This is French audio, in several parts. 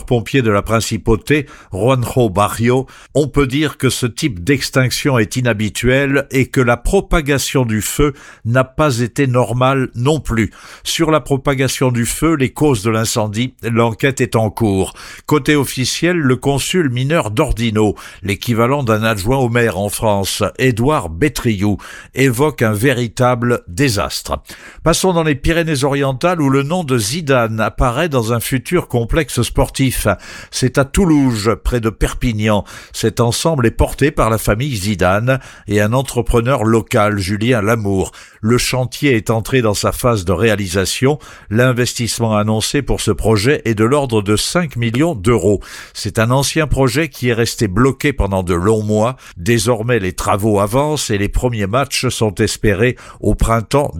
sapeur-pompier de la principauté, Juanjo Barrio, on peut dire que ce type d'extinction est inhabituel et que la propagation du feu n'a pas été normale non plus. Sur la propagation du feu, les causes de l'incendie, l'enquête est en cours. Côté officiel, le consul mineur d'Ordino, l'équivalent d'un adjoint au maire en France, Édouard Bétriou, évoque un véritable désastre. Passons dans les Pyrénées-Orientales où le nom de Zidane apparaît dans un futur complexe sportif. C'est à Toulouse, près de Perpignan. Cet ensemble est porté par la famille Zidane et un entrepreneur local, Julien Lamour. Le chantier est entré dans sa phase de réalisation. L'investissement annoncé pour ce projet est de l'ordre de 5 millions d'euros. C'est un ancien projet qui est resté bloqué pendant de longs mois. Désormais, les travaux avancent et les premiers matchs sont espérés au printemps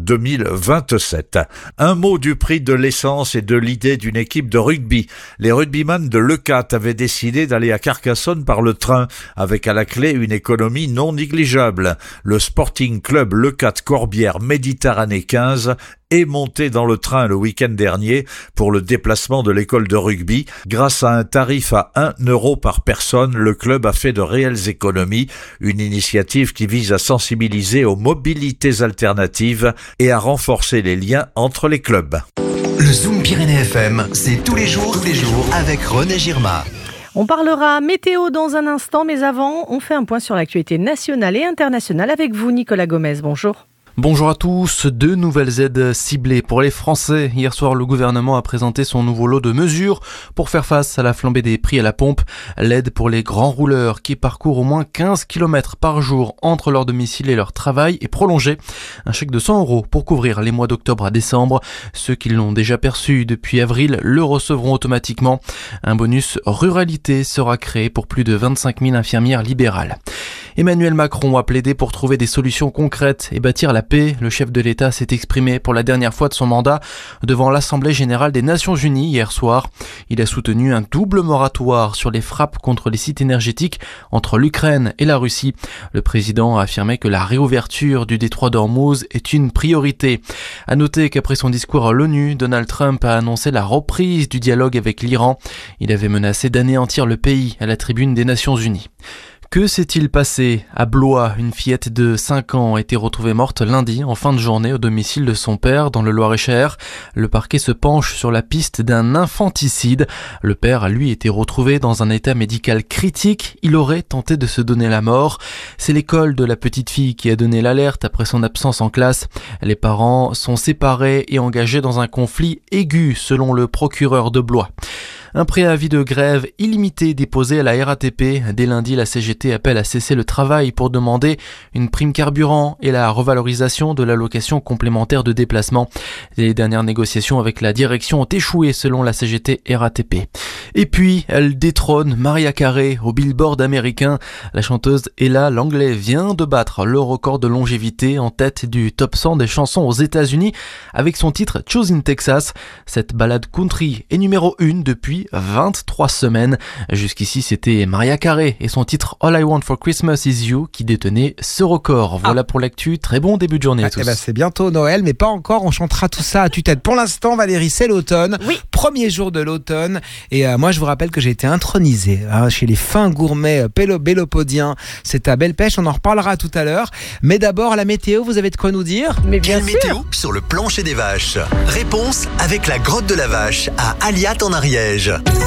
2027. Un mot du prix de l'essence et de l'idée d'une équipe de rugby. Les rugbyman de Leucate avaient décidé d'aller à Carcassonne par le train, avec à la clé une économie non négligeable. Le Sporting Club Leucate Corbière Méditerranée 15 est monté dans le train le week-end dernier pour le déplacement de l'école de rugby. Grâce à un tarif à 1 euro par personne, le club a fait de réelles économies, une initiative qui vise à sensibiliser aux mobilités alternatives et à renforcer les liens entre les clubs. Le Zoom Pyrénées FM, c'est tous les jours avec René Girma. On parlera météo dans un instant, mais avant, on fait un point sur l'actualité nationale et internationale avec vous, Nicolas Gomez. Bonjour. Bonjour à tous. 2 nouvelles aides ciblées pour les Français. Hier soir, le gouvernement a présenté son nouveau lot de mesures pour faire face à la flambée des prix à la pompe. L'aide pour les grands rouleurs qui parcourent au moins 15 km par jour entre leur domicile et leur travail est prolongée. Un chèque de 100 € pour couvrir les mois d'octobre à décembre. Ceux qui l'ont déjà perçu depuis avril le recevront automatiquement. Un bonus ruralité sera créé pour plus de 25 000 infirmières libérales. Emmanuel Macron a plaidé pour trouver des solutions concrètes et bâtir la paix. Le chef de l'État s'est exprimé pour la dernière fois de son mandat devant l'Assemblée générale des Nations unies hier soir. Il a soutenu un double moratoire sur les frappes contre les sites énergétiques entre l'Ukraine et la Russie. Le président a affirmé que la réouverture du détroit d'Ormuz est une priorité. À noter qu'après son discours à l'ONU, Donald Trump a annoncé la reprise du dialogue avec l'Iran. Il avait menacé d'anéantir le pays à la tribune des Nations unies. Que s'est-il passé à Blois? Une fillette de 5 ans a été retrouvée morte lundi en fin de journée au domicile de son père dans le Loir-et-Cher. Le parquet se penche sur la piste d'un infanticide. Le père a lui été retrouvé dans un état médical critique. Il aurait tenté de se donner la mort. C'est l'école de la petite fille qui a donné l'alerte après son absence en classe. Les parents sont séparés et engagés dans un conflit aigu selon le procureur de Blois. Un préavis de grève illimité déposé à la RATP. Dès lundi, la CGT appelle à cesser le travail pour demander une prime carburant et la revalorisation de l'allocation complémentaire de déplacement. Les dernières négociations avec la direction ont échoué selon la CGT RATP. Et puis, elle détrône Mariah Carey au Billboard américain. La chanteuse Ella Langley vient de battre le record de longévité en tête du top 100 des chansons aux États-Unis avec son titre Choosing Texas. Cette ballade country est numéro 1 depuis 23 semaines. Jusqu'ici, c'était Mariah Carey et son titre All I Want for Christmas Is You qui détenait ce record. Voilà pour l'actu. Très bon début de journée à tous. C'est bientôt Noël, mais pas encore. On chantera tout ça à tue-tête. Pour l'instant, Valérie, c'est l'automne. Oui. Premier jour de l'automne. Et moi, je vous rappelle que j'ai été intronisé chez les fins gourmets bélopodiens. C'est à Belle Pêche. On en reparlera tout à l'heure. Mais d'abord, la météo, vous avez de quoi nous dire? Mais bien Quelle sûr. météo sur le plancher des vaches? Réponse avec la grotte de la vache à Aliat en Ariège.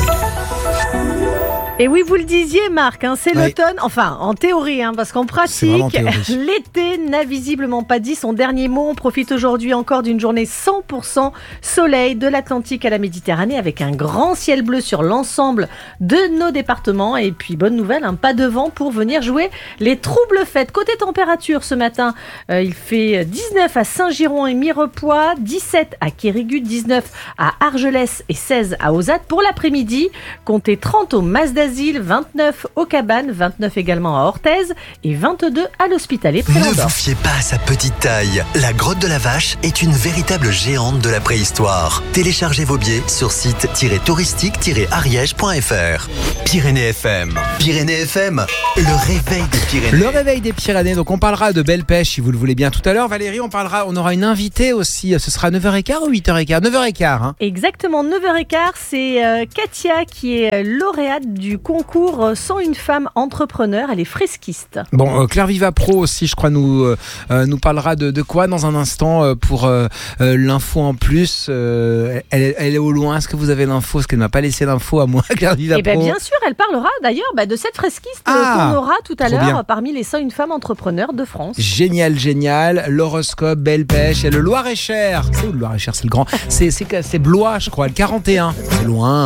Et oui, vous le disiez, Marc, c'est Oui. l'automne, enfin en théorie, parce qu'en C'est vraiment pratique, théorie. l'été n'a visiblement pas dit son dernier mot. On profite aujourd'hui encore d'une journée 100% soleil de l'Atlantique à la Méditerranée avec un grand ciel bleu sur l'ensemble de nos départements. Et puis bonne nouvelle, pas de vent pour venir jouer les troubles fêtes. Côté température ce matin, il fait 19 à Saint-Giron et Mirepoix, 17 à Quérigues, 19 à Argelès et 16 à Ozat. Pour l'après-midi, comptez 30 au Mas d'Azur Saint-Basile, 29 aux Cabanes, 29 également à Orthez et 22 à l'Hospitalet près Ne d'Andorre. vous fiez pas à sa petite taille. La grotte de la Vache est une véritable géante de la préhistoire. Téléchargez vos billets sur site-touristique-ariège.fr. Pyrénées FM. Pyrénées FM, le réveil des Pyrénées. Le réveil des Pyrénées, donc on parlera de belle pêche si vous le voulez bien tout à l'heure. Valérie, on aura une invitée aussi, ce sera 9h15 ou 8h15 9h15 hein. Exactement, 9h15, c'est Katia qui est lauréate du concours 101 femmes entrepreneurs, elle est fresquiste. Bon, Claire Viva Pro aussi, je crois, nous parlera de quoi dans un instant pour l'info en plus. Elle est au loin, est-ce que vous avez l'info? Est-ce qu'elle ne m'a pas laissé l'info à moi, Claire Viva Et Pro? bien sûr, elle parlera d'ailleurs de cette fresquiste qu'on aura tout à trop l'heure bien. parmi les 101 femmes entrepreneurs de France. Génial, l'horoscope, belle pêche, et le Loir-et-Cher. C'est où le Loir-et-Cher? C'est le grand. C'est Blois, je crois, le 41. C'est loin.